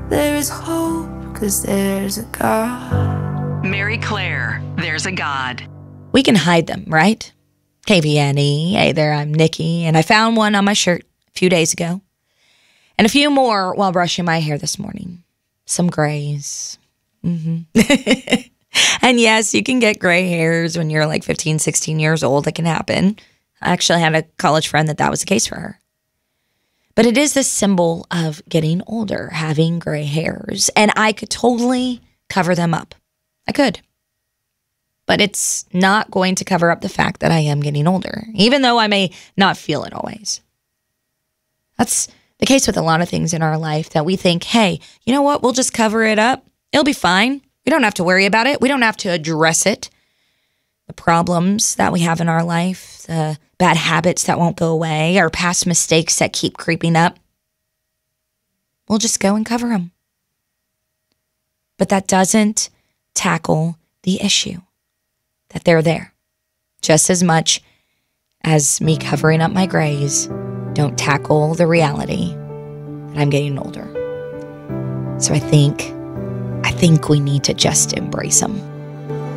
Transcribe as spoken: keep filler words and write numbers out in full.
There is hope, cause there's a God. Mary Claire, There's a God. We can hide them, right? K B N E, hey there, I'm Nikki, and I found one on my shirt a few days ago. And a few more while brushing my hair this morning. Some grays. Mm-hmm. And yes, you can get gray hairs when you're like fifteen, sixteen years old. It can happen. I actually had a college friend that that was the case for her. But it is the symbol of getting older, having gray hairs. And I could totally cover them up. I could. But it's not going to cover up the fact that I am getting older, even though I may not feel it always. That's the case with a lot of things in our life that we think, hey, you know what? We'll just cover it up. It'll be fine. We don't have to worry about it. We don't have to address it. The problems that we have in our life, the bad habits that won't go away, our past mistakes that keep creeping up. We'll just go and cover them. But that doesn't tackle the issue, that they're there. Just as much as me covering up my grays don't tackle the reality that I'm getting older. So I think, I think we need to just embrace them.